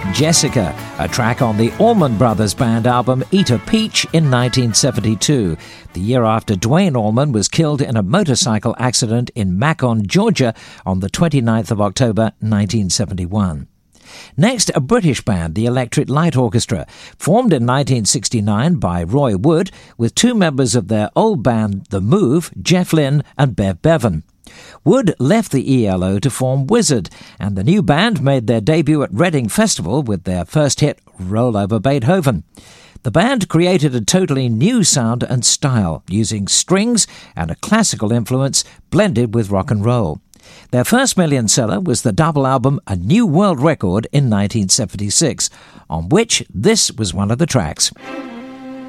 Jessica, a track on the Allman Brothers Band album Eat a Peach in 1972, the year after Duane Allman was killed in a motorcycle accident in Macon, Georgia on the 29th of October 1971. Next, a British band, the Electric Light Orchestra, formed in 1969 by Roy Wood with two members of their old band The Move, Jeff Lynne and Bev Bevan. Wood left the ELO to form Wizzard, and the new band made their debut at Reading Festival with their first hit, Roll Over Beethoven. The band created a totally new sound and style, using strings and a classical influence blended with rock and roll. Their first million seller was the double album A New World Record in 1976, on which this was one of the tracks.